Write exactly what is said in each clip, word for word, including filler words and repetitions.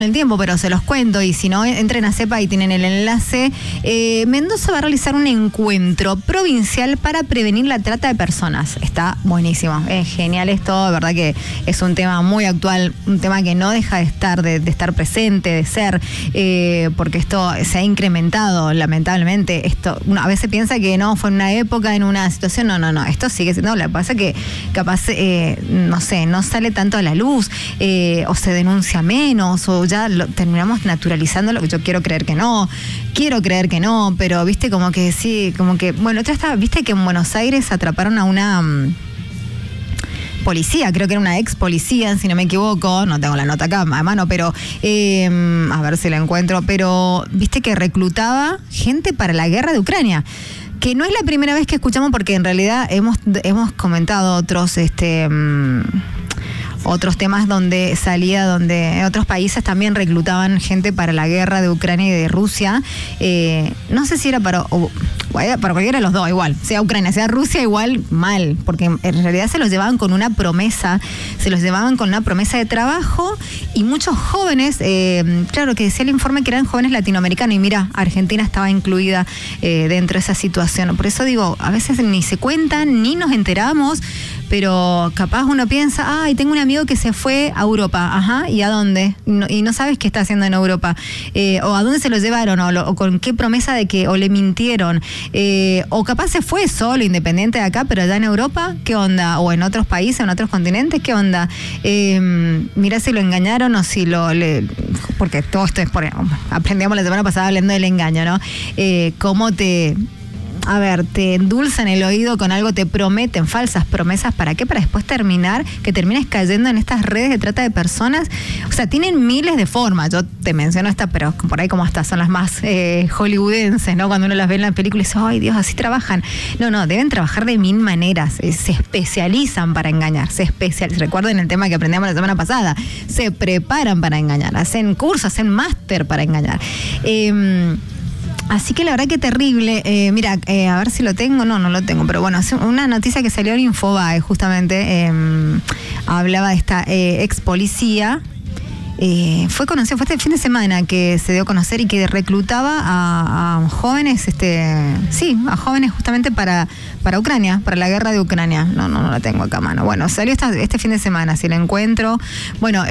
el tiempo, pero se los cuento, y si no, entren a CEPA y tienen el enlace. eh, Mendoza va a realizar un encuentro provincial para prevenir la trata de personas. Está buenísimo, es genial esto, de verdad que es un tema muy actual, un tema que no deja de estar, de, de estar presente, de ser, eh, porque esto se ha incrementado, lamentablemente. Esto, uno a veces piensa que no, fue en una época, en una situación, no, no, no, esto sigue siendo, lo que pasa es que capaz, eh, no sé, no sale tanto a la luz, eh, o se denuncia menos, o ya lo terminamos naturalizando, lo que yo quiero creer que no, quiero creer que no, pero viste como que sí, como que, bueno, otra está, viste que en Buenos Aires atraparon a una um, policía, creo que era una ex policía, si no me equivoco, no tengo la nota acá a mano, pero eh, a ver si la encuentro, pero viste que reclutaba gente para la guerra de Ucrania. Que no es la primera vez que escuchamos, porque en realidad hemos, hemos comentado otros, este... Um, otros temas donde salía, donde en otros países también reclutaban gente para la guerra de Ucrania y de Rusia. Eh, no sé si era para, o, para cualquiera de los dos, igual, sea Ucrania, sea Rusia, igual mal, porque en realidad se los llevaban con una promesa, se los llevaban con una promesa de trabajo, y muchos jóvenes, eh, claro que decía el informe que eran jóvenes latinoamericanos, y mira, Argentina estaba incluida eh, dentro de esa situación. Por eso digo, a veces ni se cuentan, ni nos enteramos, pero capaz uno piensa, ay, tengo un amigo que se fue a Europa, ajá, ¿y a dónde? No, y no sabes qué está haciendo en Europa, eh, o a dónde se lo llevaron, o, lo, o con qué promesa de que, o le mintieron, eh, o capaz se fue solo, independiente de acá, pero allá en Europa, ¿qué onda? O en otros países, en otros continentes, ¿qué onda? Eh, mirá si lo engañaron o si lo... Le, porque todo esto es por... Aprendíamos la semana pasada hablando del engaño, ¿no? Eh, ¿Cómo te... A ver, te endulzan el oído con algo, te prometen falsas promesas, ¿para qué? Para después terminar, que termines cayendo en estas redes de trata de personas. O sea, tienen miles de formas. Yo te menciono esta, pero por ahí como hasta son las más eh, hollywoodenses, ¿no? Cuando uno las ve en la película y dice, ay Dios, así trabajan. No, no, deben trabajar de mil maneras. Eh, se especializan para engañar, se especializan. Recuerden el tema que aprendíamos la semana pasada. Se preparan para engañar, hacen cursos, hacen máster para engañar. Eh, Así que la verdad que terrible. Eh, mira, eh, a ver si lo tengo. No, no lo tengo. Pero bueno, una noticia que salió en Infobae, justamente, eh, hablaba de esta eh, ex policía. Eh, fue conocido, fue este fin de semana que se dio a conocer y que reclutaba a, a jóvenes, este, sí, a jóvenes justamente para, para Ucrania, para la guerra de Ucrania. No, no, no la tengo acá a mano. Bueno, salió esta, este fin de semana, si la encuentro. Bueno,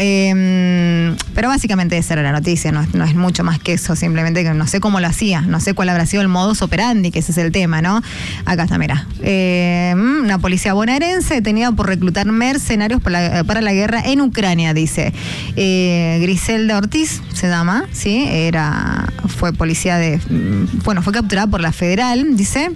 eh, pero básicamente esa era la noticia, no, no es mucho más que eso, simplemente que no sé cómo lo hacía, no sé cuál habrá sido el modus operandi, que ese es el tema, ¿no? Acá está, mira. Eh, una policía bonaerense detenida por reclutar mercenarios para la, para la guerra en Ucrania, dice. Eh, Griselda Ortiz se llama, sí, era, fue policía de, bueno, fue capturada por la Federal, dice.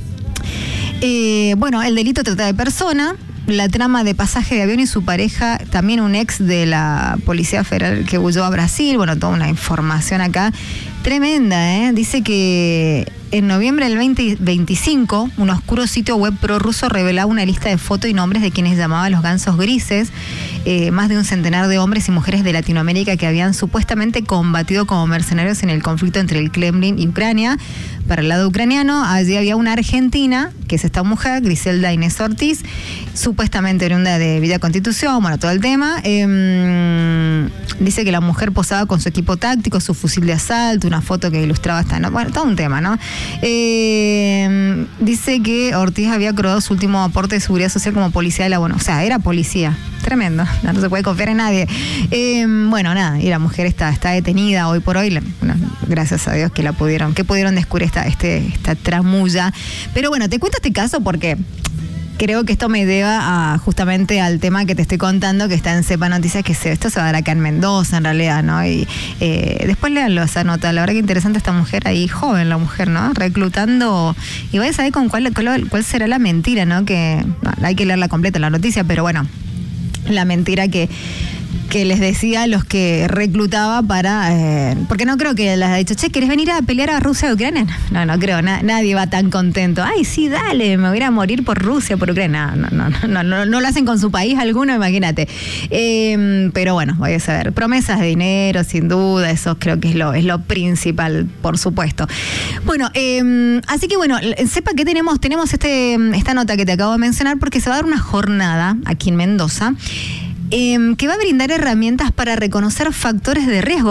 Eh, bueno, el delito trata de persona, la trama de pasaje de avión y su pareja, también un ex de la Policía Federal que huyó a Brasil, bueno, toda una información acá tremenda, ¿eh? Dice que en noviembre del veinte veinticinco, un oscuro sitio web prorruso revelaba una lista de fotos y nombres de quienes llamaban los gansos grises, eh, más de un centenar de hombres y mujeres de Latinoamérica que habían supuestamente combatido como mercenarios en el conflicto entre el Kremlin y Ucrania. Para el lado ucraniano, allí había una argentina, que es esta mujer, Griselda Inés Ortiz, supuestamente oriunda de Villa Constitución, bueno, todo el tema. Eh, dice que la mujer posaba con su equipo táctico, su fusil de asalto, una foto que ilustraba esta, ¿no? Bueno, todo un tema, ¿no? Eh, dice que Ortiz había acordado su último aporte de seguridad social como policía de la bueno, o sea, era policía. Tremendo, no, no se puede confiar en nadie. Eh, bueno, nada, y la mujer está, está detenida hoy por hoy, bueno, gracias a Dios que la pudieron, que pudieron descubrir esta, este, esta tramulla. Pero bueno, te cuento este caso porque creo que esto me deba a, justamente al tema que te estoy contando, que está en CEPA Noticias, que se, esto se va a dar acá en Mendoza, en realidad, ¿no? Y eh, después léanlo esa nota. La verdad que interesante esta mujer ahí, joven la mujer, ¿no? Reclutando, y voy a saber con cuál, cuál, cuál será la mentira, ¿no? Que no, hay que leerla completa, la noticia, pero bueno, la mentira que... que les decía a los que reclutaba para... Eh, porque no creo que les haya dicho, che, ¿querés venir a pelear a Rusia o Ucrania? No, no creo, na, nadie va tan contento. Ay, sí, dale, me voy a ir a morir por Rusia, por Ucrania. No, no, no, no, no, no lo hacen con su país alguno, imagínate. Eh, pero bueno, voy a saber. Promesas de dinero, sin duda, eso creo que es lo, es lo principal, por supuesto. Bueno, eh, así que bueno, sepa que tenemos, tenemos este, esta nota que te acabo de mencionar porque se va a dar una jornada aquí en Mendoza eh, que va a brindar herramientas para reconocer factores de riesgo